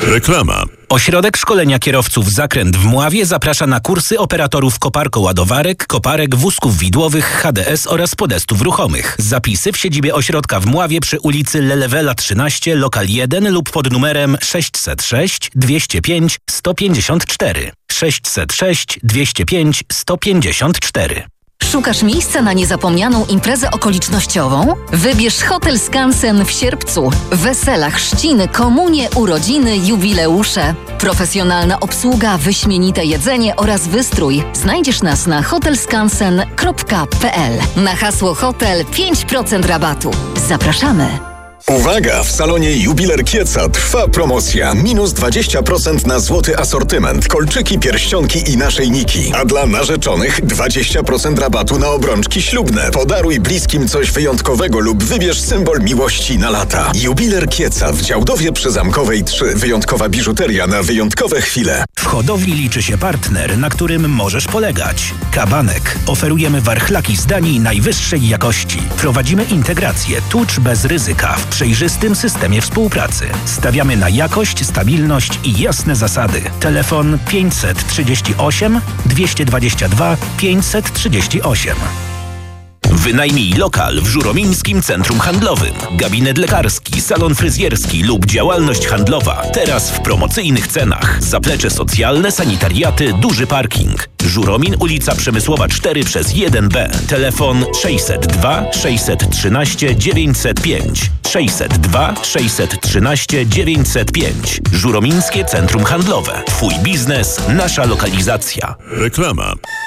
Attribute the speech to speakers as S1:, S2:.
S1: Reklama.
S2: Ośrodek Szkolenia Kierowców Zakręt w Mławie zaprasza na kursy operatorów koparko-ładowarek, koparek, wózków widłowych, HDS oraz podestów ruchomych. Zapisy w siedzibie ośrodka w Mławie przy ulicy Lelewela 13, lokal 1 lub pod numerem 606 205 154. 606 205 154.
S3: Szukasz miejsca na niezapomnianą imprezę okolicznościową? Wybierz Hotel Skansen w Sierpcu. Wesela, chrzciny, komunie, urodziny, jubileusze. Profesjonalna obsługa, wyśmienite jedzenie oraz wystrój. Znajdziesz nas na hotelskansen.pl. Na hasło hotel 5% rabatu. Zapraszamy!
S4: Uwaga! W salonie Jubiler Kieca trwa promocja. Minus 20% na złoty asortyment, kolczyki, pierścionki i naszyjniki. A dla narzeczonych 20% rabatu na obrączki ślubne. Podaruj bliskim coś wyjątkowego lub wybierz symbol miłości na lata. Jubiler Kieca w Działdowie przy Zamkowej 3. Wyjątkowa biżuteria na wyjątkowe chwile.
S2: W hodowli liczy się partner, na którym możesz polegać. Kabanek. Oferujemy warchlaki z Danii najwyższej jakości. Prowadzimy integrację tucz bez ryzyka w przejrzystym systemie współpracy. Stawiamy na jakość, stabilność i jasne zasady. Telefon 538 222 538. Wynajmij lokal w Żuromińskim Centrum Handlowym. Gabinet lekarski, salon fryzjerski lub działalność handlowa. Teraz w promocyjnych cenach. Zaplecze socjalne, sanitariaty, duży parking. Żuromin, ulica Przemysłowa 4 przez 1B. Telefon 602 613 905. 602 613 905. Żuromińskie Centrum Handlowe. Twój biznes, nasza lokalizacja.
S1: Reklama.